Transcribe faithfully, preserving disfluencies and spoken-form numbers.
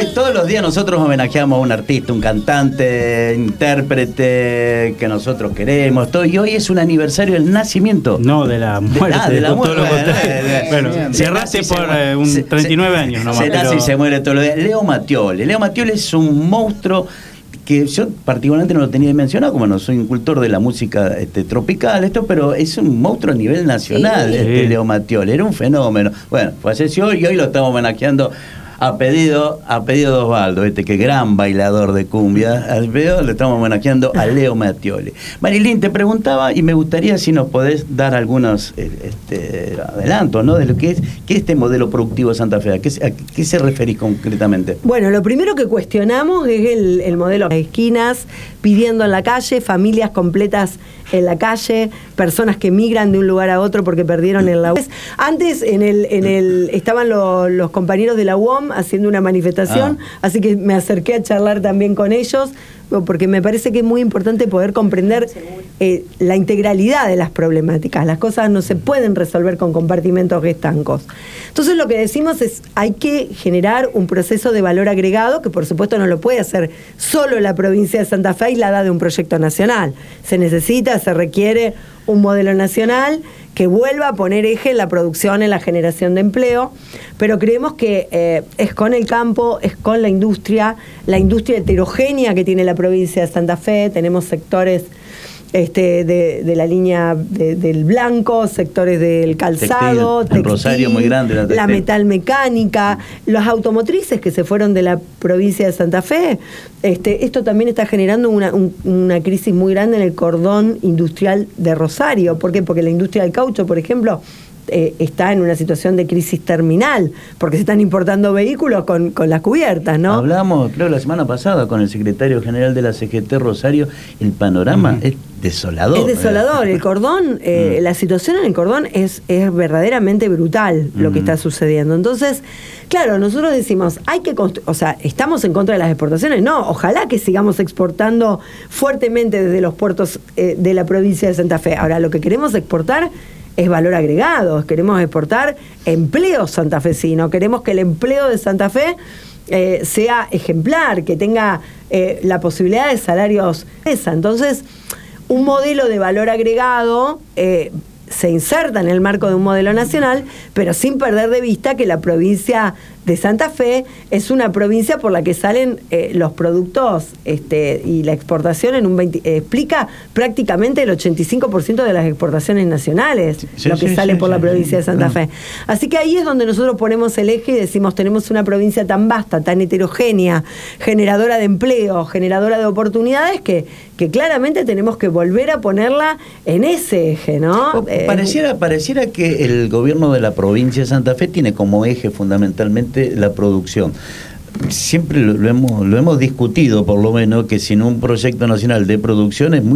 hoy todos los días nosotros homenajeamos a un artista, un cantante, intérprete que nosotros queremos, todo, y hoy es un aniversario del nacimiento. No, de la muerte. De, ah, de la muerte. Bueno, bueno cerraste por eh, un se, treinta y nueve se, años nomás. Se nace pero... y se muere todos los días. Leo Mattioli. Leo Mattioli es un monstruo que yo particularmente no lo tenía mencionado, como no soy un cultor de la música este, tropical, esto, pero es un monstruo a nivel nacional, sí. este Leo Mattioli, era un fenómeno. Bueno, falleció y hoy lo estamos homenajeando a pedido, a pedido de Osvaldo, este que gran bailador de cumbia, al pedido le estamos homenajeando a Leo Mattioli. Marilyn, te preguntaba y me gustaría si nos podés dar algunos este, adelantos, ¿no? De lo que es, que este modelo productivo de Santa Fe. ¿A qué, a qué se referís concretamente? Bueno, lo primero que cuestionamos es el, el modelo de esquinas, pidiendo en la calle, familias completas en la calle, personas que migran de un lugar a otro porque perdieron el la. Antes en el, en el estaban lo, los compañeros de la U O M haciendo una manifestación, ah. así que me acerqué a charlar también con ellos, porque me parece que es muy importante poder comprender eh, la integralidad de las problemáticas. Las cosas no se pueden resolver con compartimentos estancos. Entonces lo que decimos es, hay que generar un proceso de valor agregado, que por supuesto no lo puede hacer solo la provincia de Santa Fe aislada de un proyecto nacional. Se necesita, se requiere un modelo nacional que vuelva a poner eje en la producción, en la generación de empleo, pero creemos que eh, es con el campo, es con la industria, la industria heterogénea que tiene la provincia de Santa Fe. Tenemos sectores este, de, de la línea de, del blanco, sectores del calzado, textil, textil, Rosario muy grande, la, la metalmecánica, los automotrices que se fueron de la provincia de Santa Fe. Este, esto también está generando una, un, una crisis muy grande en el cordón industrial de Rosario. ¿Por qué? Porque la industria del caucho, por ejemplo, Eh, está en una situación de crisis terminal, porque se están importando vehículos con, con las cubiertas, ¿no? Hablamos, creo, la semana pasada con el secretario general de la C G T Rosario, el panorama uh-huh. es desolador. Es desolador, el cordón, eh, uh-huh. la situación en el cordón es, es verdaderamente brutal lo uh-huh. que está sucediendo. Entonces, claro, nosotros decimos, hay que constru- o sea, ¿estamos en contra de las exportaciones? No, ojalá que sigamos exportando fuertemente desde los puertos eh, de la provincia de Santa Fe. Ahora, lo que queremos exportar es valor agregado, queremos exportar empleo santafesino, queremos que el empleo de Santa Fe eh, sea ejemplar, que tenga eh, la posibilidad de salarios esa. Entonces, un modelo de valor agregado eh, se inserta en el marco de un modelo nacional, pero sin perder de vista que la provincia de Santa Fe es una provincia por la que salen eh, los productos este, y la exportación en un veinte, eh, explica prácticamente el ochenta y cinco por ciento de las exportaciones nacionales, sí, lo que sí, sale sí, por sí, la provincia sí, de Santa no. Fe. Así que ahí es donde nosotros ponemos el eje y decimos, tenemos una provincia tan vasta, tan heterogénea, generadora de empleo, generadora de oportunidades, que, que claramente tenemos que volver a ponerla en ese eje, ¿no? Eh, pareciera, pareciera que el gobierno de la provincia de Santa Fe tiene como eje fundamentalmente la producción. Siempre lo, lo, hemos, lo hemos discutido, por lo menos, que sin un proyecto nacional de producción es muy